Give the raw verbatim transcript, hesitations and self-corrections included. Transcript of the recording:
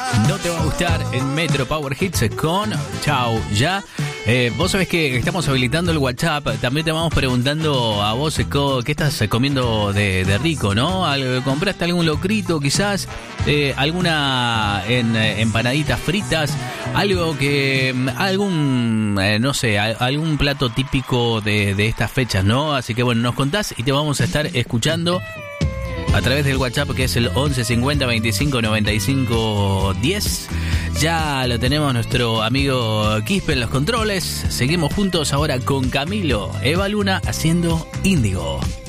No te va a gustar en Metro Power Hits con Chau Ya. Eh, vos sabés que estamos habilitando el WhatsApp. También te vamos preguntando a vos, Eco, ¿qué estás comiendo de, de rico, no? ¿Compraste algún locrito quizás? Eh, ¿Alguna en, empanaditas fritas? Algo que... Algún, eh, no sé, algún plato típico de, de estas fechas, ¿no? Así que bueno, nos contás y te vamos a estar escuchando a través del WhatsApp, que es el once cincuenta veinticinco noventa y cinco diez. Ya lo tenemos nuestro amigo Quispe en los controles. Seguimos juntos ahora con Camilo, Eva Luna haciendo Índigo.